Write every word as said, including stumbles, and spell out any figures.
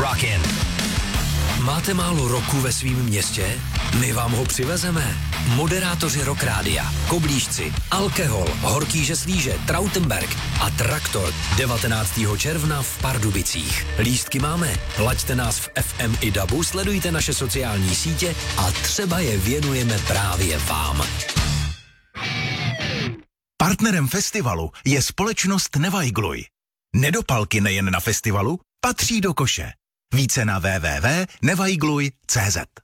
Rockin'. Máte málo roku ve svém městě? My vám ho přivezeme. Moderátoři Rock Rádia, Koblížci, Alkehol, Horký Žeslíže, Trautenberg a Traktor devatenáctého června v Pardubicích. Lístky máme. Laďte nás v F M i dabu, sledujte naše sociální sítě a třeba je věnujeme právě vám. Partnerem festivalu je společnost Nevajgluj. Nedopalky nejen na festivalu patří do koše. Více na w w w tečka nevajgluj tečka cé zet.